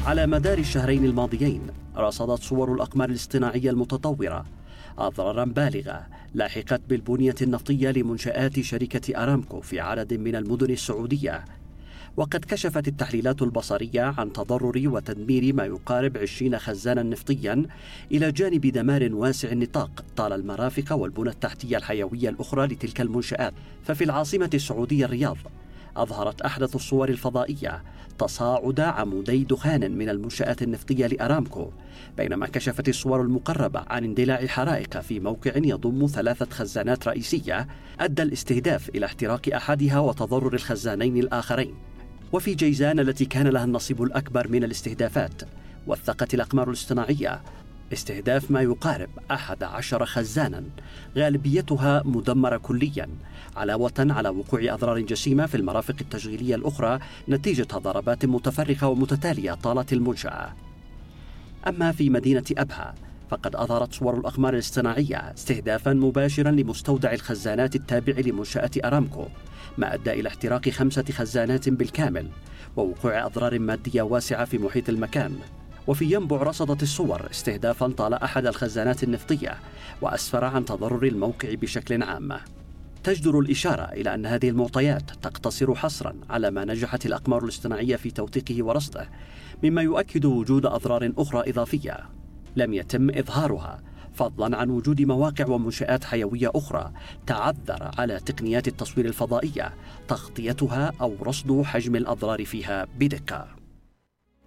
على مدار الشهرين الماضيين رصدت صور الأقمار الاصطناعية المتطورة أضرارا بالغة لاحقت بالبنية النفطية لمنشآت شركة أرامكو في عدد من المدن السعودية. وقد كشفت التحليلات البصرية عن تضرر وتدمير ما يقارب 20 خزانا نفطيا، إلى جانب دمار واسع النطاق طال المرافق والبنى التحتية الحيوية الأخرى لتلك المنشآت. ففي العاصمة السعودية الرياض أظهرت أحدث الصور الفضائية تصاعد عمودي دخان من المنشآت النفطية لأرامكو، بينما كشفت الصور المقربة عن اندلاع حرائق في موقع يضم 3 خزانات رئيسية أدى الاستهداف إلى احتراق أحدها وتضرر الخزانين الآخرين. وفي جيزان التي كان لها النصيب الأكبر من الاستهدافات، وثقت الأقمار الاصطناعية استهداف ما يقارب 11 خزانا غالبيتها مدمرة كليا، علاوة على وقوع أضرار جسيمة في المرافق التشغيلية الأخرى نتيجة ضربات متفرقة ومتتالية طالت المنشأة. أما في مدينة أبها فقد أظهرت صور الأقمار الاصطناعية استهدافا مباشرا لمستودع الخزانات التابع لمنشأة أرامكو، ما أدى إلى احتراق 5 خزانات بالكامل ووقوع أضرار مادية واسعة في محيط المكان. وفي ينبع رصدت الصور استهدافا طال أحد الخزانات النفطية وأسفر عن تضرر الموقع بشكل عام. تجدر الإشارة إلى أن هذه المعطيات تقتصر حصرا على ما نجحت الأقمار الاصطناعية في توثيقه ورصده، مما يؤكد وجود أضرار أخرى إضافية لم يتم إظهارها، فضلا عن وجود مواقع ومنشآت حيوية أخرى تعذر على تقنيات التصوير الفضائية تغطيتها أو رصد حجم الأضرار فيها بدقة.